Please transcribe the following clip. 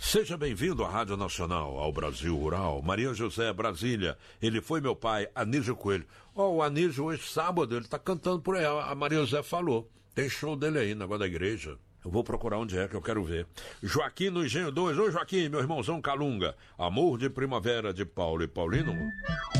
Seja bem-vindo à Rádio Nacional, ao Brasil Rural. Maria José, Brasília. Ele foi meu pai, Anísio Coelho. O Anísio, hoje sábado, ele tá cantando por aí. A Maria José falou. Tem show dele aí, negócio da igreja. Eu vou procurar onde é que eu quero ver. Joaquim no Engenho 2. Ô Joaquim, meu irmãozão Calunga. Amor de Primavera de Paulo e Paulino.